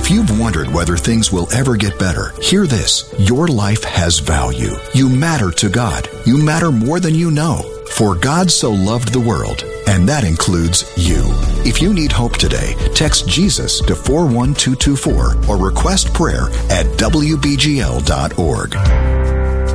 If you've wondered whether things will ever get better, hear this. Your life has value. You matter to God. You matter more than you know. For God so loved the world, and that includes you. If you need hope today, text Jesus to 41224 or request prayer at WBGL.org.